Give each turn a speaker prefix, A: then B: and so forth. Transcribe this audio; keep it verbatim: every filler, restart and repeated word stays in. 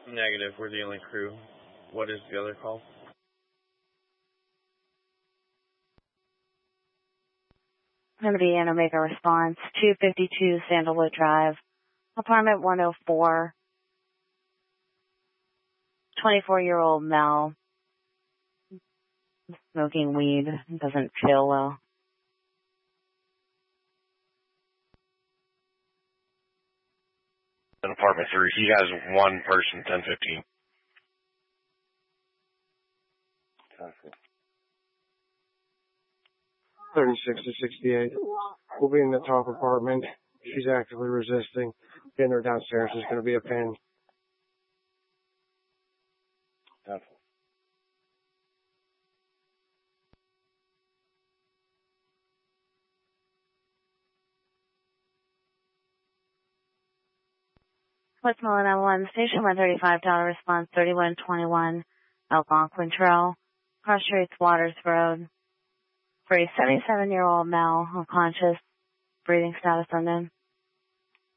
A: Negative, we're the only crew. What is the other call?
B: Going to be an Omega response, two fifty-two Sandalwood Drive, apartment one oh four, twenty-four-year-old Mel, smoking weed, doesn't feel well.
C: In apartment three, he has one person, ten fifteen.
D: thirty-six to sixty-eight. We'll be in the top apartment. She's actively resisting. Getting her downstairs is going to be a pain.
B: Westmoreland nine one one, station one thirty-five, dollar response thirty-one twenty-one, Algonquin Trail, Cross Streets, Waters Road, for a seventy-seven-year-old male, unconscious, breathing status unknown.